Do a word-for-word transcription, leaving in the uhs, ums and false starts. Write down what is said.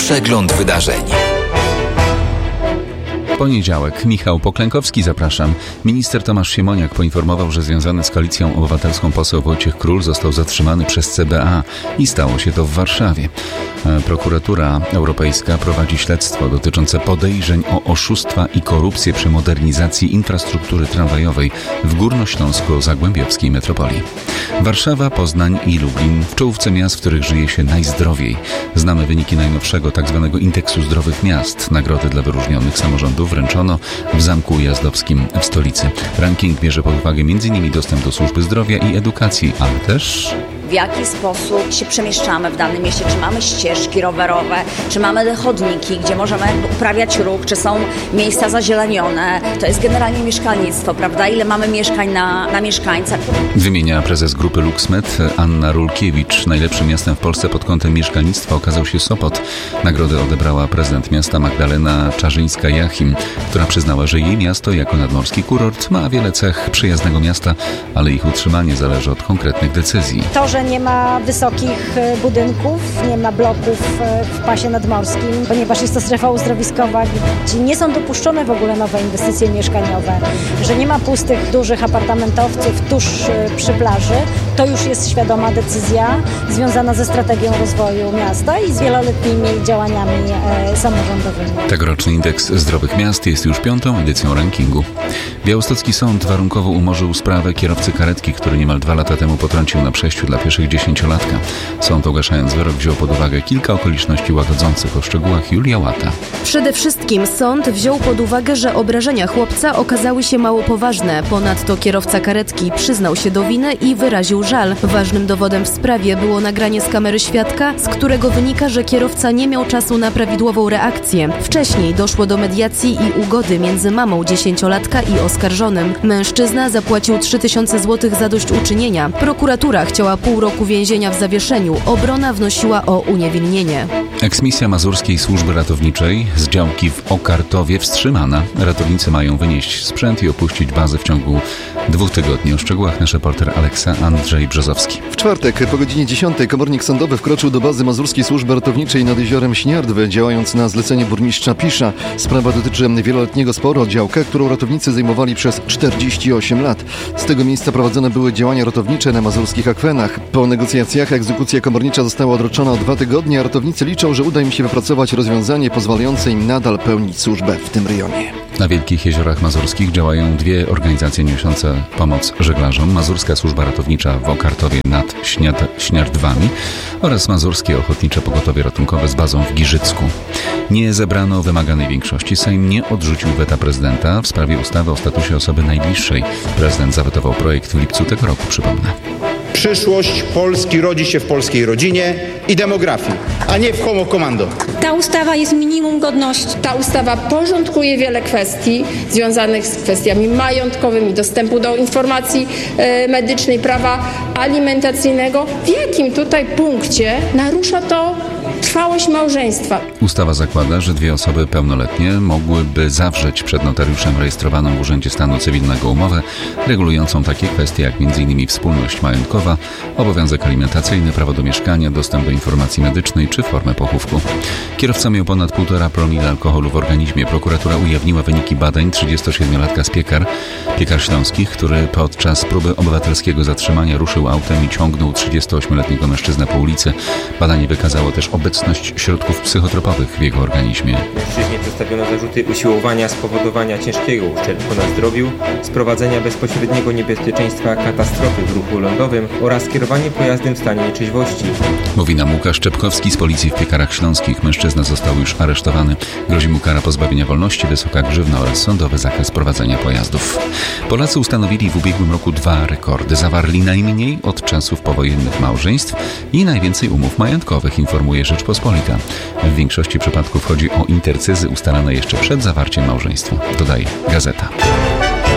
Przegląd wydarzeń. Poniedziałek. Michał Poklękowski, zapraszam. Minister Tomasz Siemoniak poinformował, że związany z Koalicją Obywatelską poseł Wojciech Król został zatrzymany przez C B A i stało się to w Warszawie. Prokuratura Europejska prowadzi śledztwo dotyczące podejrzeń o oszustwa i korupcję przy modernizacji infrastruktury tramwajowej w górnośląsko-zagłębiowskiej metropolii. Warszawa, Poznań i Lublin w czołówce miast, w których żyje się najzdrowiej. Znamy wyniki najnowszego tzw. indeksu zdrowych miast. Nagrody dla wyróżnionych samorządów wręczono w Zamku Ujazdowskim w stolicy. Ranking bierze pod uwagę między innymi dostęp do służby zdrowia i edukacji, ale też w jaki sposób się przemieszczamy w danym mieście, czy mamy ścieżki rowerowe, czy mamy chodniki, gdzie możemy uprawiać ruch, czy są miejsca zazielenione. To jest generalnie mieszkalnictwo, prawda? Ile mamy mieszkań na, na mieszkańca. Wymienia prezes grupy LuxMed Anna Rulkiewicz. Najlepszym miastem w Polsce pod kątem mieszkalnictwa okazał się Sopot. Nagrodę odebrała prezydent miasta Magdalena Czarzyńska-Jachim, która przyznała, że jej miasto jako nadmorski kurort ma wiele cech przyjaznego miasta, ale ich utrzymanie zależy od konkretnych decyzji. To, że nie ma wysokich budynków, nie ma bloków w pasie nadmorskim, ponieważ jest to strefa uzdrowiskowa, gdzie nie są dopuszczone w ogóle nowe inwestycje mieszkaniowe, że nie ma pustych, dużych apartamentowców tuż przy plaży, to już jest świadoma decyzja związana ze strategią rozwoju miasta i z wieloletnimi działaniami e, samorządowymi. Tegoroczny indeks zdrowych miast jest już piątą edycją rankingu. Białostocki sąd warunkowo umorzył sprawę kierowcy karetki, który niemal dwa lata temu potrącił na przejściu dla pieszych dziesięciolatka. Sąd, ogłaszając wyrok, wziął pod uwagę kilka okoliczności łagodzących. O szczegółach Julia Łata. Przede wszystkim sąd wziął pod uwagę, że obrażenia chłopca okazały się mało poważne. Ponadto kierowca karetki przyznał się do winy i wyraził żal. Ważnym dowodem w sprawie było nagranie z kamery świadka, z którego wynika, że kierowca nie miał czasu na prawidłową reakcję. Wcześniej doszło do mediacji i ugody między mamą dziesięciolatka i oskarżonym. Mężczyzna zapłacił trzy tysiące złotych zadośćuczynienia. Prokuratura chciała pół roku więzienia w zawieszeniu. Obrona wnosiła o uniewinnienie. Eksmisja Mazurskiej Służby Ratowniczej z działki w Okartowie wstrzymana. Ratownicy mają wynieść sprzęt i opuścić bazę w ciągu dwóch tygodni. O szczegółach nasz reporter Aleksa Andrzej Brzozowski. W czwartek po godzinie dziesiątej komornik sądowy wkroczył do bazy Mazurskiej Służby Ratowniczej nad jeziorem Śniardwy, działając na zlecenie burmistrza Pisza. Sprawa dotyczy wieloletniego sporu o działkę, którą ratownicy zajmowali przez czterdzieści osiem lat. Z tego miejsca prowadzone były działania ratownicze na mazurskich akwenach. Po negocjacjach egzekucja komornicza została odroczona o dwa tygodnie, a ratownicy liczą, że uda im się wypracować rozwiązanie pozwalające im nadal pełnić służbę w tym rejonie. Na Wielkich Jeziorach Mazurskich działają dwie organizacje niosące pomoc żeglarzom. Mazurska Służba Ratownicza w Okartowie nad Śniad- Śniardwami oraz Mazurskie Ochotnicze Pogotowie Ratunkowe z bazą w Giżycku. Nie zebrano wymaganej większości. Sejm nie odrzucił weta prezydenta w sprawie ustawy o statusie osoby najbliższej. Prezydent zawetował projekt w lipcu tego roku, przypomnę. Przyszłość Polski rodzi się w polskiej rodzinie i demografii, a nie w homo commando. Ta ustawa jest minimum godności. Ta ustawa porządkuje wiele kwestii związanych z kwestiami majątkowymi, dostępu do informacji e, medycznej, prawa alimentacyjnego. W jakim tutaj punkcie narusza to trwałość małżeństwa? Ustawa zakłada, że dwie osoby pełnoletnie mogłyby zawrzeć przed notariuszem rejestrowaną w Urzędzie Stanu Cywilnego umowę regulującą takie kwestie jak m.in. wspólność majątkowa, obowiązek alimentacyjny, prawo do mieszkania, dostęp do informacji medycznej czy formę pochówku. Kierowca miał ponad półtora promila alkoholu w organizmie. Prokuratura ujawniła wyniki badań trzydziestosiedmiolatka z Piekar, Piekar Śląskich, który podczas próby obywatelskiego zatrzymania ruszył autem i ciągnął trzydziestoośmioletniego mężczyznę po ulicy. Badanie wykazało też obecność środków psychotropowych w jego organizmie. Mężczyźnie przedstawiono zarzuty usiłowania spowodowania ciężkiego uszczerbku na zdrowiu, sprowadzenia bezpośredniego niebezpieczeństwa katastrofy w ruchu lądowym oraz kierowanie pojazdem w stanie nietrzeźwości. Mówi nam Łukasz Czepkowski z Policji w Piekarach Śląskich. Mężczyzna został już aresztowany. Grozi mu kara pozbawienia wolności, wysoka grzywna oraz sądowy zakaz prowadzenia pojazdów. Polacy ustanowili w ubiegłym roku dwa rekordy. Zawarli najmniej od czasów powojennych małżeństw i najwięcej umów majątkowych, informuje Rzeczpospolita. W większości przypadków chodzi o intercyzy ustalane jeszcze przed zawarciem małżeństwa, dodaje Gazeta.